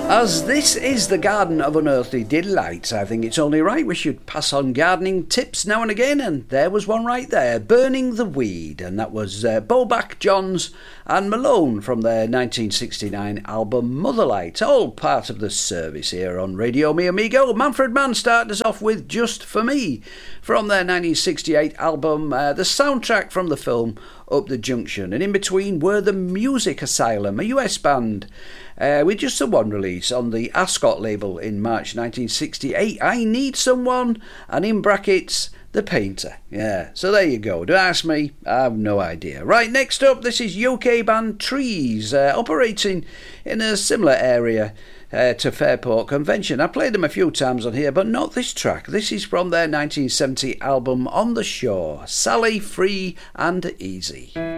As this is the Garden of Unearthly Delights, I think it's only right we should pass on gardening tips now and again, and there was one right there, Burning the Weed, and that was Bowback, Johns and Malone from their 1969 album Motherlight, all part of the service here on Radio Mi Amigo. Manfred Mann started us off with Just For Me from their 1968 album, the soundtrack from the film Up the Junction, and in between were the Music Asylum, a US band with just the one release on the Ascot label in March 1968, I Need Someone, and in brackets, The Painter. Yeah, so there you go. Don't ask me, I have no idea. Right, next up, this is UK band Trees, operating in a similar area to Fairport Convention. I played them a few times on here, but not this track. This is from their 1970 album On the Shore, Sally, Free and Easy.